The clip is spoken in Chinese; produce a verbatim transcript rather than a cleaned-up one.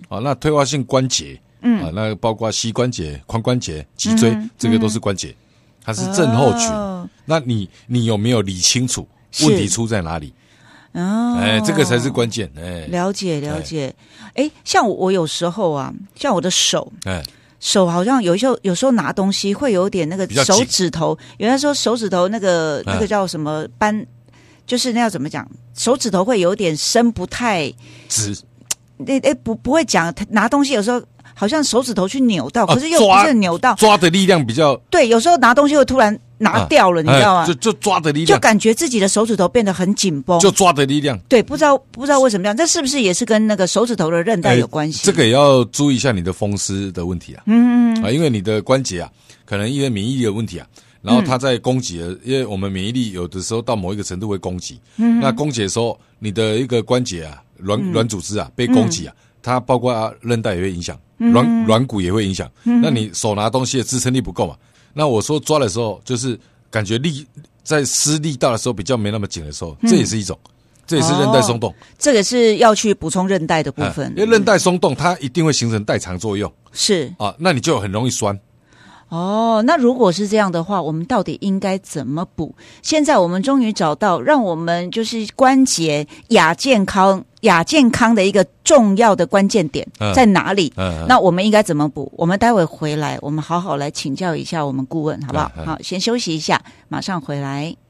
啊，那退化性关节，嗯啊，那包括膝关节、髋关节、脊椎，嗯、这个都是关节，它是症候群。哦、那你你有没有理清楚问题出在哪里？哦，哎，这个才是关键。哎， 了解了解。哎，像我有时候啊，像我的手，哎。手好像有时候有时候拿东西会有点那个手指头，有人说手指头那个那个叫什么扳，就是那要怎么讲，手指头会有点伸不太直，哎哎不不会讲拿东西有时候好像手指头去扭到，可是又不是扭到， 抓的力量比较对，有时候拿东西会突然拿掉了，啊、你知道吗？ 就就抓的力量， 就感觉自己的手指头变得很紧绷， 就抓的力量。 对，不知道不知道为什么这样，这是不是也是跟那个手指头的韧带有关系？ 这个也要注意一下你的风湿的问题啊。嗯嗯啊，因为你的关节啊，可能因为免疫力的问题啊，然后它在攻击了，嗯、因为我们免疫力有的时候到某一个程度会攻击。嗯，那攻击的时候，你的一个关节啊，软软组织啊被攻击啊，嗯、它包括韧带也会影响。软软骨也会影响，嗯、那你手拿东西的支撑力不够嘛？那我说抓的时候，就是感觉力在施力道的时候比较没那么紧的时候，嗯、这也是一种，这也是韧带松动。哦、 这个是要去补充韧带的部分， 因为韧带松动，它一定会形成代偿作用。 是啊，那你就很容易酸。 哦，那如果是这样的话，我们到底应该怎么补？现在我们终于找到让我们就是关节亚健康、亚健康的一个重要的关键点在哪里？嗯嗯嗯、那我们应该怎么补？我们待会回来，我们好好来请教一下我们顾问，好不好？嗯嗯、好，先休息一下，马上回来。